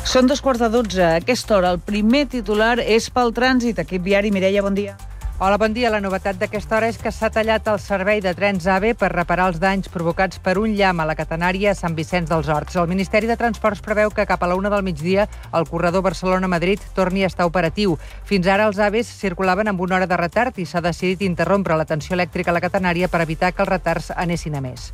Són 2:15. A aquesta hora el primer titular és pel trànsit. Equip viari, Mireia, bon dia. Hola, bon dia. La novetat d'aquesta hora és que s'ha tallat el servei de trens AVE per reparar els danys provocats per un llamp a la catenària a Sant Vicenç dels Horts. El Ministeri de Transports preveu que cap a la 1 del migdia el corredor Barcelona-Madrid torni a estar operatiu. Fins ara els AVEs circulaven amb 1 hora de retard i s'ha decidit interrompre la tensió elèctrica a la catenària per evitar que els retards anessin a més.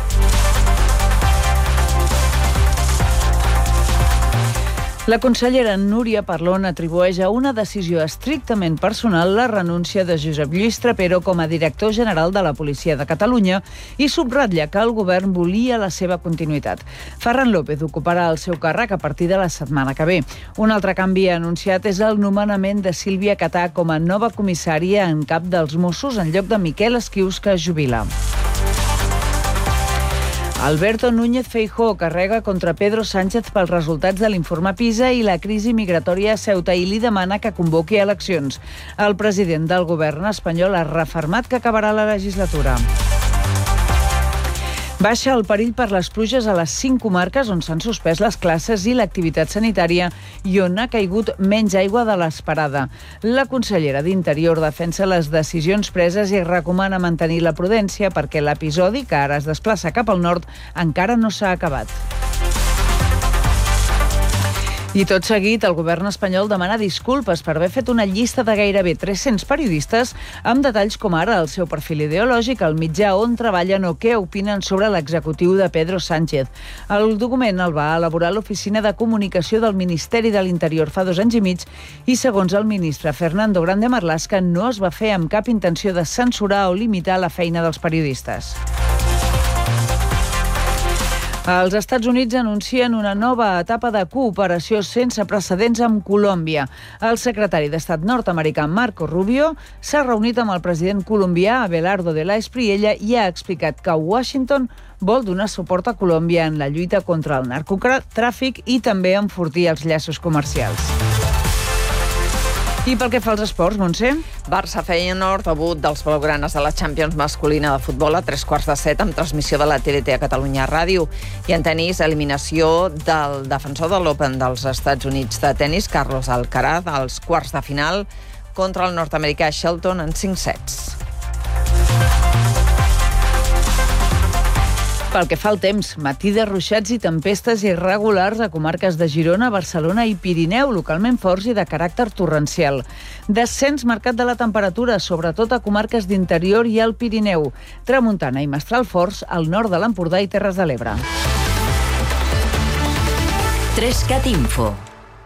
La consellera Núria Parlon atribueix a una decisió estrictament personal la renúncia de Josep Lluís Trapero com a director general de la Policia de Catalunya i subratlla que el govern volia la seva continuïtat. Ferran López ocuparà el seu càrrec a partir de la setmana que ve. Un altre canvi anunciat és el nomenament de Sílvia Catà com a nova comissària en cap dels Mossos en lloc de Miquel Esquius, que es jubila. Alberto Núñez Feijóo carrega contra Pedro Sánchez pels resultats de l'informe PISA i la crisi migratòria a Ceuta i li demana que convoqui eleccions. El president del govern espanyol ha refermat que acabarà la legislatura. Baixa el perill per les pluges a les 5 comarques on s'han suspès les classes i l'activitat sanitària i on ha caigut menys aigua de l'esperada. La consellera d'Interior defensa les decisions preses i recomana mantenir la prudència perquè l'episodi, que ara es desplaça cap al nord, encara no s'ha acabat. I tot seguit, el govern espanyol demana disculpes per haver fet una llista de gairebé 300 periodistes amb detalls com ara el seu perfil ideològic, el mitjà on treballen o què opinen sobre l'executiu de Pedro Sánchez. El document el va elaborar l'Oficina de Comunicació del Ministeri de l'Interior fa 2 anys i mig i, segons el ministre Fernando Grande Marlaska, no es va fer amb cap intenció de censurar o limitar la feina dels periodistes. Els Estats Units anuncien una nova etapa de cooperació sense precedents amb Colòmbia. El secretari d'Estat nord-americà Marco Rubio s'ha reunit amb el president colombià Abelardo de la Espriella i ha explicat que Washington vol donar suport a Colòmbia en la lluita contra el narcotràfic i també enfortir els llaços comercials. I pel que fa als esports, Montse? Barça-Feyenoord, debut dels blaugranes de la Champions masculina de futbol a 7:15 amb transmissió de la TDT a Catalunya Ràdio. I en tenis, eliminació del defensor de l'Open dels Estats Units de tenis, Carlos Alcaraz, als quarts de final contra el nord-americà Shelton en 5 sets. Pel que fa al temps, matí de ruixats i tempestes irregulars a comarques de Girona, Barcelona i Pirineu, localment forts i de caràcter torrencial. Descens marcat de la temperatura, sobretot a comarques d'interior i al Pirineu. Tramuntana i mestral forts al nord de l'Empordà i Terres de l'Ebre. 3CAT Info.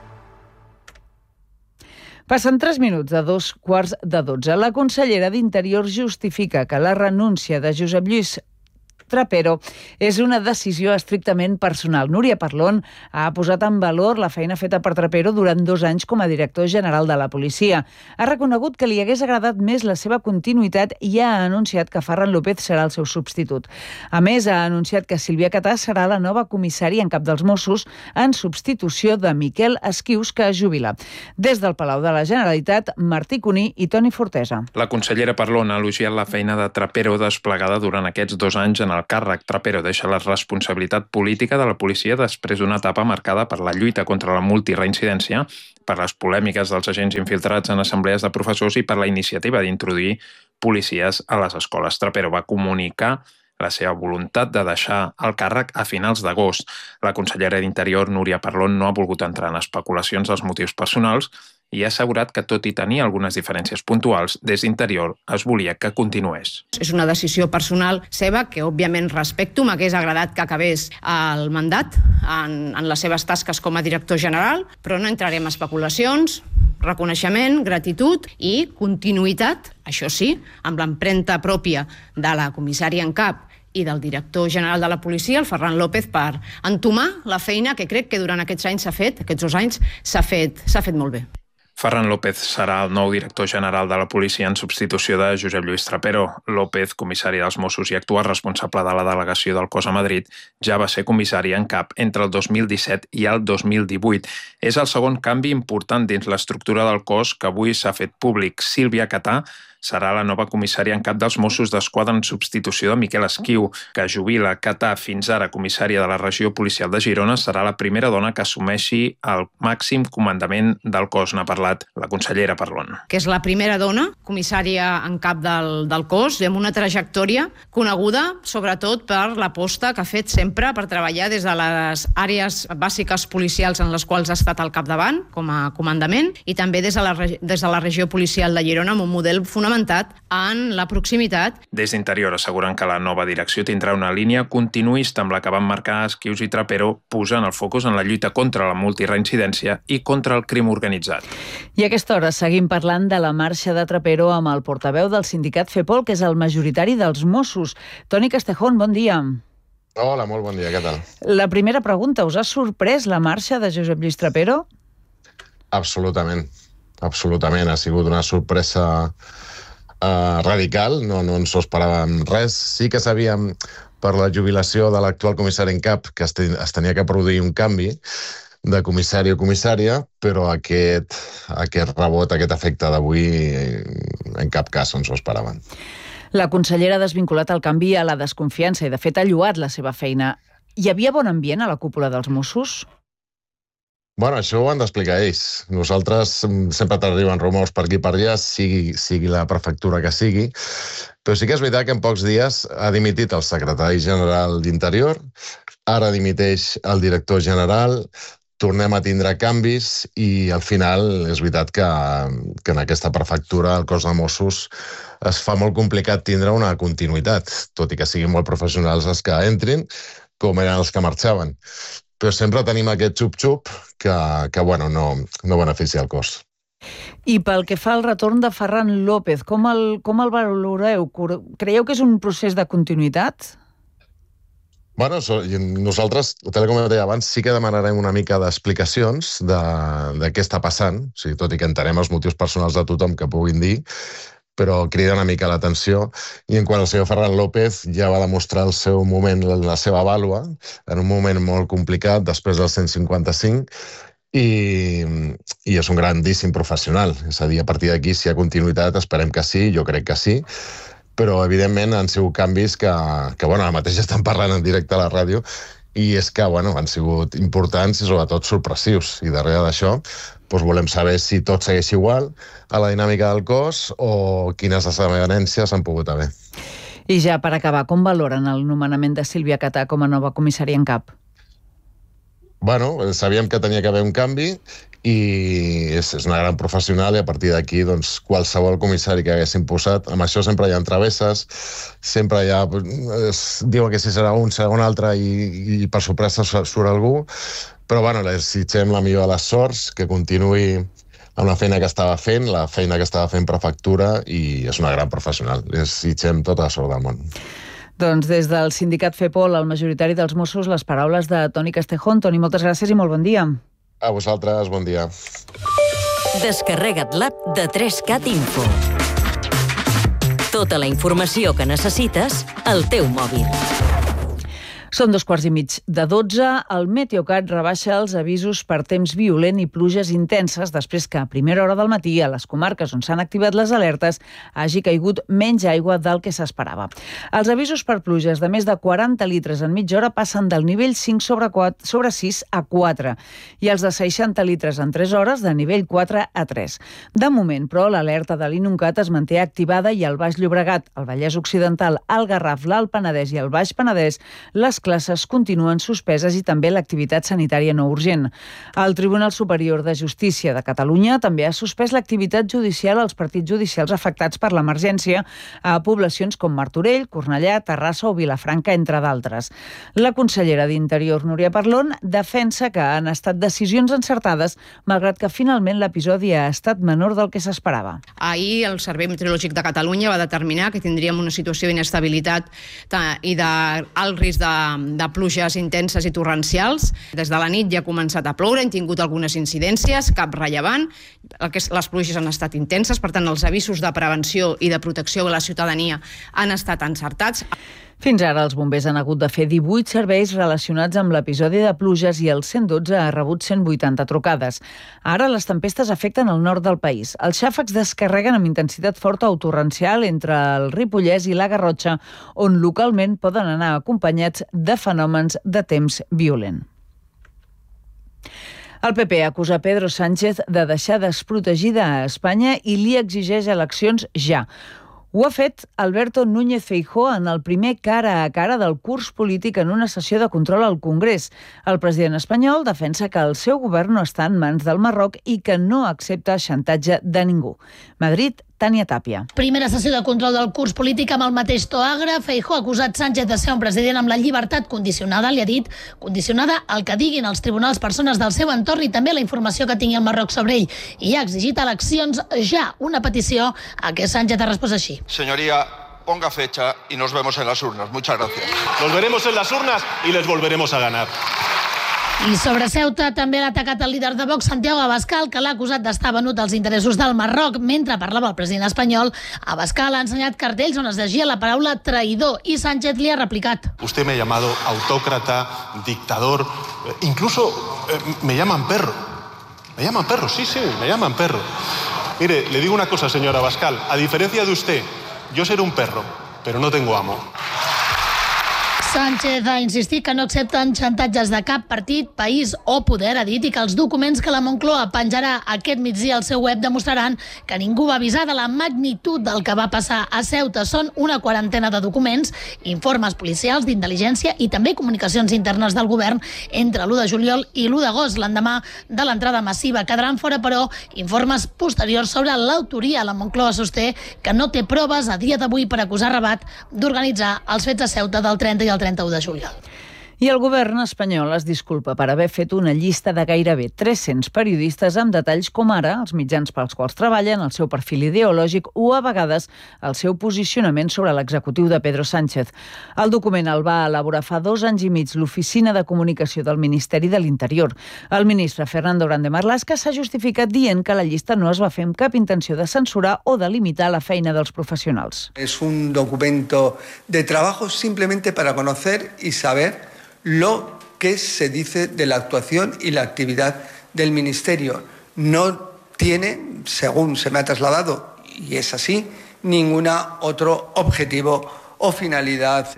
Passen 3 minuts de 2:15. La consellera d'Interior justifica que la renúncia de Josep Lluís Trapero és una decisió estrictament personal. Núria Parlon ha posat en valor la feina feta per Trapero durant 2 anys com a director general de la policia. Ha reconegut que li hagués agradat més la seva continuïtat i ha anunciat que Ferran López serà el seu substitut. A més, ha anunciat que Sílvia Catà serà la nova comissària en cap dels Mossos en substitució de Miquel Esquius, que es jubila. Des del Palau de la Generalitat, Martí Cuní i Toni Fortesa. La consellera Parlon ha elogiat la feina de Trapero desplegada durant aquests 2 anys en el càrrec. Trapero deixa la responsabilitat política de la policia després d'una etapa marcada per la lluita contra la multireincidència, per les polèmiques dels agents infiltrats en assemblees de professors i per la iniciativa d'introduir policies a les escoles. Trapero va comunicar la seva voluntat de deixar el càrrec a finals d'agost. La consellera d'Interior, Núria Parlon, no ha volgut entrar en especulacions dels motius personals i ha assegurat que, tot i tenir algunes diferències puntuals, des d'Interior es volia que continués. És una decisió personal seva que, òbviament, respecto. M'hagués agradat que acabés el mandat en les seves tasques com a director general, però no entrarem en especulacions. Reconeixement, gratitud i continuïtat, això sí, amb l'empremta pròpia de la comissària en cap i del director general de la policia, el Ferran López, per entomar la feina que crec que durant aquests anys aquests 2 anys s'ha fet molt bé. Ferran López serà el nou director general de la policia en substitució de Josep Lluís Trapero. López, comissari dels Mossos i actual responsable de la delegació del cos a Madrid, ja va ser comissari en cap entre el 2017 i el 2018. És el segon canvi important dins l'estructura del cos que avui s'ha fet públic. Sílvia Catà serà la nova comissària en cap dels Mossos d'Esquadra en substitució de Miquel Esquiu, que jubila Catà, fins ara comissària de la regió policial de Girona. Serà la primera dona que assumeixi el màxim comandament del cos. N'ha parlat la consellera Parlon. Que és la primera dona comissària en cap del cos i amb una trajectòria coneguda sobretot per l'aposta que ha fet sempre per treballar des de les àrees bàsiques policials en les quals ha estat al capdavant com a comandament i també des de la regió policial de Girona amb un model fonamentat en la proximitat. Des d'Interior asseguren que la nova direcció tindrà una línia continuista amb la que van marcar Esquius i Trapero, posant el focus en la lluita contra la multireincidència i contra el crim organitzat. I a aquesta hora seguim parlant de la marxa de Trapero amb el portaveu del sindicat FEPOL, que és el majoritari dels Mossos. Toni Castejón, bon dia. Hola, molt bon dia, què tal? La primera pregunta, us ha sorprès la marxa de Josep Lluís Trapero? Absolutament. Ha sigut una sorpresa radical, no ens ho esperàvem res. Sí que sabíem per la jubilació de l'actual comissari en cap que es tenia que produir un canvi de comissari o comissària, però aquest rebot, aquest efecte d'avui, en cap cas ens ho esperaven. La consellera ha desvinculat el canvi a la desconfiança i, de fet, ha lloat la seva feina. Hi havia bon ambient a la cúpula dels Mossos? Bueno, això ho han d'explicar ells. Nosaltres sempre t'arriben rumors per aquí per allà, sigui la prefectura que sigui, però sí que és veritat que en pocs dies ha dimitit el secretari general d'Interior, ara dimiteix el director general, tornem a tindre canvis i al final és veritat que en aquesta prefectura, el cos de Mossos, es fa molt complicat tindre una continuïtat, tot i que siguin molt professionals els que entrin, com eren els que marxaven. Però sempre tenim aquest xup-xup que bueno, no beneficia el cos. I pel que fa al retorn de Ferran López, com el valoreu? Creieu que és un procés de continuïtat? Bueno, nosaltres, tal com deia abans, sí que demanarem una mica d'explicacions de què està passant, o sigui, tot i que entenem els motius personals de tothom que puguin dir, però crida una mica l'atenció. I en quant al senyor Ferran López, ja va demostrar el seu moment, la seva vàlua, en un moment molt complicat, després del 155, i és un grandíssim professional. És a dir, a partir d'aquí, si hi ha continuïtat, esperem que sí, jo crec que sí, però evidentment han sigut canvis que ara mateix estan parlant en directe a la ràdio, i és que han sigut importants i sobretot sorpressius. I darrere d'això volem saber si tot segueix igual a la dinàmica del cos o quines desavenències han pogut haver. I ja per acabar, com valoren el nomenament de Sílvia Catà com a nova comissària en cap? Bueno, sabíem que tenia que haver un canvi i és una gran professional i a partir d'aquí qualsevol comissari que haguessin posat, amb això sempre hi ha travesses, sempre hi ha, diuen que si serà un, serà un altre i per sorpresa surt algú, però bueno, li desitgem la millor de les sorts, que continuï amb la feina que estava fent prefectura i és una gran professional, li desitgem tota la sort del món. Doncs des del sindicat FEPOL, el majoritari dels Mossos, les paraules de Toni Castejón. Toni, moltes gràcies i molt bon dia. A vosaltres, bon dia. Descarrega't l'app de 3CAT Info. Tota la informació que necessites al teu mòbil. Són 12:15. El Meteocat rebaixa els avisos per temps violent i pluges intenses després que a primera hora del matí a les comarques on s'han activat les alertes hagi caigut menys aigua del que s'esperava. Els avisos per pluges de més de 40 litres en mitja hora passen del nivell 5/6 a 4 i els de 60 litres en 3 hores de nivell 4 a 3. De moment, però, l'alerta de l'Inuncat es manté activada i al Baix Llobregat, el Vallès Occidental, el Garraf, l'Alt Penedès i el Baix Penedès, les classes continuen suspeses i també l'activitat sanitària no urgent. El Tribunal Superior de Justícia de Catalunya també ha suspès l'activitat judicial als partits judicials afectats per l'emergència a poblacions com Martorell, Cornellà, Terrassa o Vilafranca, entre d'altres. La consellera d'Interior, Núria Parlon, defensa que han estat decisions encertades, malgrat que finalment l'episodi ha estat menor del que s'esperava. Ahir el Servei Meteorològic de Catalunya va determinar que tindríem una situació d'inestabilitat i d'alt risc de pluges intenses i torrencials. Des de la nit ja ha començat a ploure, hem tingut algunes incidències, cap rellevant. Les pluges han estat intenses, per tant, els avisos de prevenció i de protecció a la ciutadania han estat encertats. Fins ara, els bombers han hagut de fer 18 serveis relacionats amb l'episodi de pluges i el 112 ha rebut 180 trucades. Ara, les tempestes afecten el nord del país. Els xàfecs descarreguen amb intensitat forta o torrencial entre el Ripollès i la Garrotxa, on localment poden anar acompanyats de fenòmens de temps violent. El PP acusa Pedro Sánchez de deixar desprotegida a Espanya i li exigeix eleccions ja. Ho ha fet Alberto Núñez Feijóo en el primer cara a cara del curs polític en una sessió de control al Congrés. El president espanyol defensa que el seu govern no està en mans del Marroc i que no accepta xantatge de ningú. Madrid, Tània Tàpia. Primera sessió de control del curs polític amb el mateix to agre. Feijóo ha acusat Sánchez de ser un president amb la llibertat condicionada. Li ha dit condicionada al que diguin els tribunals persones del seu entorn i també la informació que tingui el Marroc sobre ell. I ha exigit eleccions ja, una petició a què Sánchez ha respost així. Señoría, ponga fecha y nos vemos en las urnas. Muchas gracias. Nos veremos en las urnas y les volveremos a ganar. I sobre Ceuta també l'ha atacat el líder de Vox, Santiago Abascal, que l'ha acusat d'estar venut als interessos del Marroc. Mentre parlava el president espanyol, Abascal ha ensenyat cartells on es llegia la paraula traïdor i Sánchez li ha replicat. Usted me ha llamado autócrata, dictador, incluso me llaman perro. Me llaman perro, sí, me llaman perro. Mire, le digo una cosa, señor Abascal, a diferencia de usted, yo seré un perro, pero no tengo amo. Sánchez ha insistit que no accepten xantatges de cap partit, país o poder, ha dit, i que els documents que la Moncloa penjarà aquest migdia al seu web demostraran que ningú va avisar de la magnitud del que va passar a Ceuta. Són una quarantena de documents, informes policials, d'intel·ligència i també comunicacions internes del govern entre l'1 de juliol i l'1 d'agost, l'endemà de l'entrada massiva. Quedaran fora, però, informes posteriors sobre l'autoria. La Moncloa sosté que no té proves a dia d'avui per acusar Rabat d'organitzar els fets a Ceuta del 30 i el 31 de juliol. I el govern espanyol es disculpa per haver fet una llista de gairebé 300 periodistes amb detalls com ara els mitjans pels quals treballen, el seu perfil ideològic o, a vegades, el seu posicionament sobre l'executiu de Pedro Sánchez. El document el va elaborar fa 2 anys i mig l'Oficina de Comunicació del Ministeri de l'Interior. El ministre Fernando Grande Marlaska s'ha justificat dient que la llista no es va fer amb cap intenció de censurar o de limitar la feina dels professionals. Es un documento de trabajo simplemente para conocer y saber lo que se dice de la actuación y la actividad del Ministerio. No tiene, según se me ha trasladado, y es así, ningún otro objetivo o finalidad.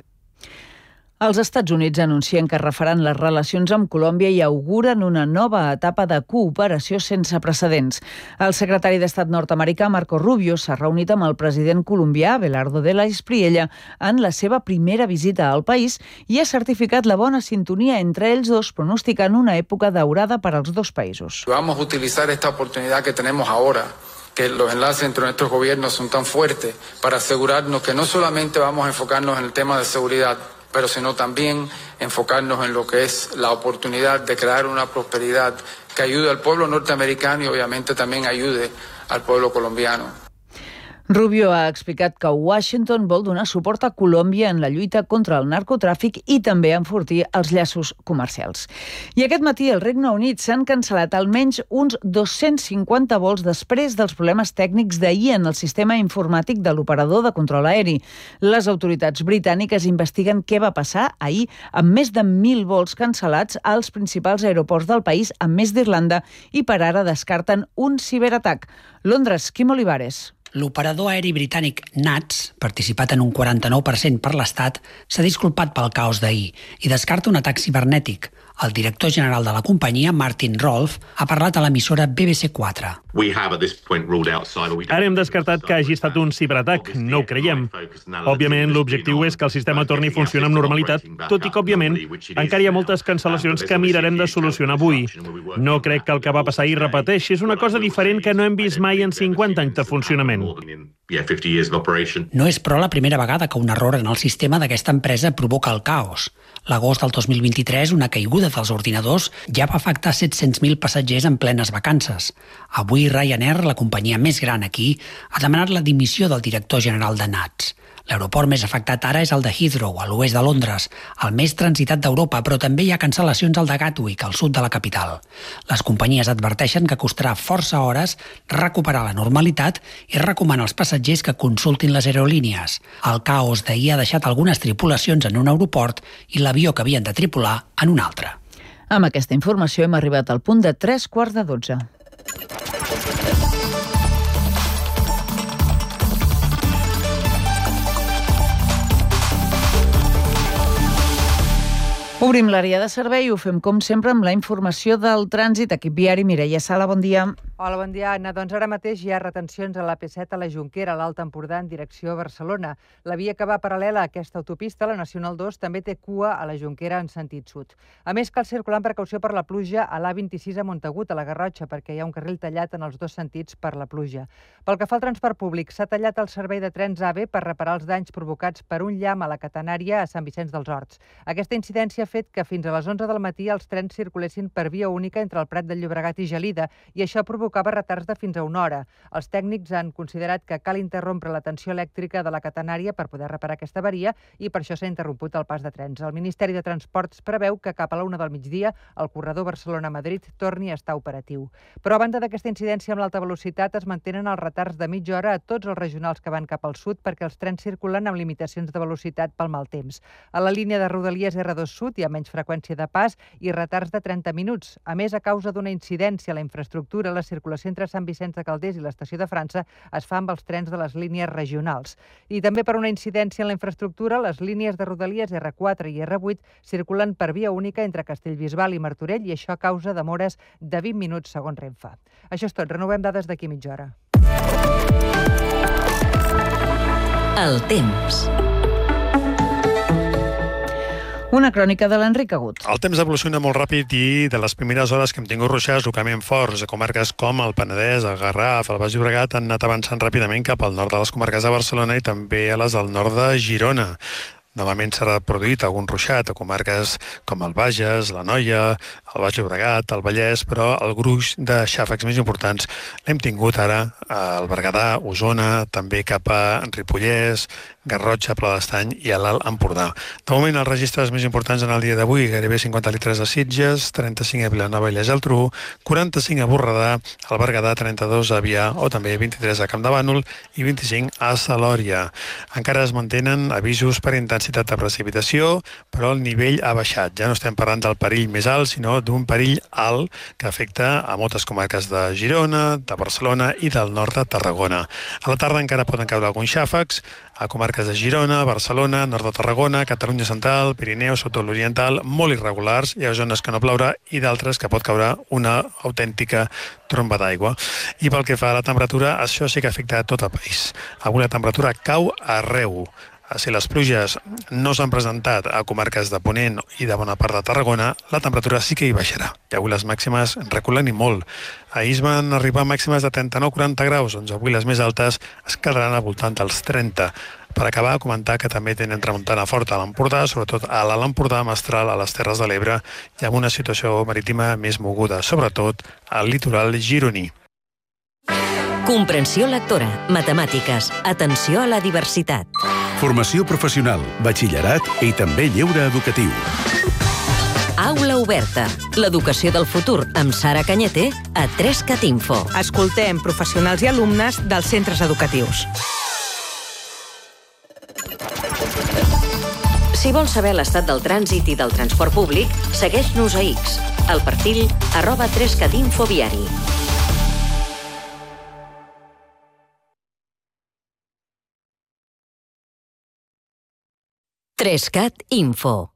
Els Estats Units anuncien que refaran les relacions amb Colòmbia i auguren una nova etapa de cooperació sense precedents. El secretari d'Estat nord-americà, Marco Rubio, s'ha reunit amb el president colombià, Abelardo de la Espriella, en la seva primera visita al país i ha certificat la bona sintonia entre ells dos, pronosticant una època daurada per als dos països. Vamos a utilizar esta oportunidad que tenemos ahora, que los enlaces entre nuestros gobiernos son tan fuertes, para asegurarnos que no solamente vamos a enfocarnos en el tema de seguridad, pero sino también enfocarnos en lo que es la oportunidad de crear una prosperidad que ayude al pueblo norteamericano y obviamente también ayude al pueblo colombiano. Rubio ha explicat que Washington vol donar suport a Colòmbia en la lluita contra el narcotràfic i també enfortir els llaços comercials. I aquest matí al Regne Unit s'han cancel·lat almenys uns 250 vols després dels problemes tècnics d'ahir en el sistema informàtic de l'operador de control aeri. Les autoritats britàniques investiguen què va passar ahir amb més de 1.000 vols cancel·lats als principals aeroports del país, a més d'Irlanda, i per ara descarten un ciberatac. Londres, Quim Olivares. L'operador aeri britànic NATS, participat en un 49% per l'Estat, s'ha disculpat pel caos d'ahir i descarta un atac cibernètic. El director general de la companyia, Martin Rolfe, ha parlat a l'emissora BBC4. Ara hem descartat que hagi estat un ciberatac, no ho creiem. Òbviament, l'objectiu és que el sistema torni a funcionar amb normalitat, tot i que, òbviament, encara hi ha moltes cancel·lacions que mirarem de solucionar avui. No crec que el que va passar ahir repeteixi, és una cosa diferent que no hem vist mai en 50 anys de funcionament. No és, però, la primera vegada que un error en el sistema d'aquesta empresa provoca el caos. L'agost del 2023, una caiguda dels ordinadors ja va afectar 700.000 passatgers en plenes vacances. Avui Ryanair, la companyia més gran aquí, ha demanat la dimissió del director general de NATS. L'aeroport més afectat ara és el de Heathrow, a l'oest de Londres, el més transitat d'Europa, però també hi ha cancel·lacions al de Gatwick, al sud de la capital. Les companyies adverteixen que costarà força hores recuperar la normalitat i recomana als passatgers que consultin les aerolínies. El caos d'ahir ha deixat algunes tripulacions en un aeroport i l'avió que havien de tripular en un altre. Amb aquesta informació hem arribat al punt de 11:45. Obrim l'àrea de servei i ho fem com sempre amb la informació del trànsit. Equip viari, Mireia Sala, bon dia. Hola, bon dia, Anna. Doncs ara mateix hi ha retencions a l'AP7 a la Jonquera, a l'Alt Empordà, en direcció a Barcelona. La via que va paral·lela a aquesta autopista, la Nacional 2, també té cua a la Jonquera en sentit sud. A més, cal circular amb precaució per la pluja a l'A26 a Montagut, a la Garrotxa, perquè hi ha un carril tallat en els dos sentits per la pluja. Pel que fa al transport públic, s'ha tallat el servei de trens AVE per reparar els danys provocats per un llamp a la catenària a Sant Vicenç dels Horts. Aquesta incidència ha fet que fins a les 11 del matí els trens circulessin per via única entre el Prat de Llobregat i Gelida i això provocava retards de fins a una hora. Els tècnics han considerat que cal interrompre la tensió elèctrica de la catenària per poder reparar aquesta avaria i per això s'ha interromput el pas de trens. El Ministeri de Transports preveu que cap a la 1 del migdia el corredor Barcelona-Madrid torni a estar operatiu. Però a banda d'aquesta incidència amb l'alta velocitat es mantenen els retards de mitja hora a tots els regionals que van cap al sud perquè els trens circulen amb limitacions de velocitat pel mal temps. A la línia de Rodalies R2 Sud hi ha menys freqüència de pas i retards de 30 minuts. A més, a causa d'una incidència a la infraestructura, la circulació entre Sant Vicenç de Calders i l'estació de França es fa amb els trens de les línies regionals. I també per una incidència en la infraestructura, les línies de Rodalies R4 i R8 circulen per via única entre Castellbisbal i Martorell i això causa demores de 20 minuts segons Renfe. Això és tot. Renovem dades d'aquí a mitja hora. El temps. Una crònica de l'Enric Agut. El temps evoluciona molt ràpid i de les primeres hores que hem tingut ruixats localment forts a comarques com el Penedès, el Garraf, el Baix Llobregat han anat avançant ràpidament cap al nord de les comarques de Barcelona i també a les del nord de Girona. Novament s'ha produït algun ruixat a comarques com el Bages, l'Anoia, el Baix Llobregat, el Vallès, però el gruix de xàfecs més importants l'hem tingut ara al Berguedà, Osona, també cap a Ripollès, Garrotxa, Pla d'Estany i a l'Alt Empordà. De moment, els registres més importants en el dia d'avui, gairebé 50 litres a Sitges, 35 a Vilanova i la Geltrú, 45 a Borredà, al Berguedà, 32 a Avià o també 23 a Campdevànol i 25 a Salòria. Encara es mantenen avisos per intensitat de precipitació, però el nivell ha baixat. Ja no estem parlant del perill més alt, sinó d'un perill alt que afecta a moltes comarques de Girona, de Barcelona i del nord de Tarragona. A la tarda encara poden caure alguns xàfecs a comarques de Girona, Barcelona, nord de Tarragona, Catalunya Central, Pirineu, sota l'Oriental, molt irregulars. Hi ha zones que no plourà i d'altres que pot caure una autèntica tromba d'aigua. I pel que fa a la temperatura, això sí que afecta a tot el país. Avui la temperatura cau arreu. Si les pluges no s'han presentat a comarques de Ponent i de bona part de Tarragona, la temperatura sí que hi baixarà. I avui les màximes reculen i molt. Ahir es van arribar màximes de 39-40 graus, doncs avui les més altes es quedaran al voltant dels 30. Per acabar, comentar que també tenen tramuntana forta a l'Empordà, sobretot a l'Alt Empordà, Mestral, a les Terres de l'Ebre, i amb una situació marítima més moguda, sobretot al litoral gironí. Comprensió lectora, matemàtiques, atenció a la diversitat. Formació professional, batxillerat i també lleure educatiu. Aula oberta. L'educació del futur amb Sara Cañete a 3cat Info. Escoltem professionals i alumnes dels centres educatius. Si vols saber l'estat del trànsit i del transport públic, segueix-nos a X, al perfil @3catinfoviari. 3cat Info.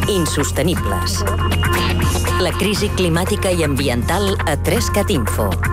Insostenibles. La crisi climàtica i ambiental a 3cat Info.